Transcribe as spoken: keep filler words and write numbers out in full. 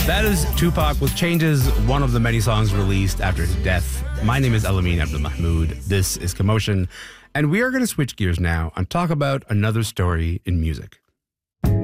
That is Tupac with Changes, one of the many songs released after his death. My name is Elamin Abdelmahmoud. This is Commotion. And we are going to switch gears now and talk about another story in music.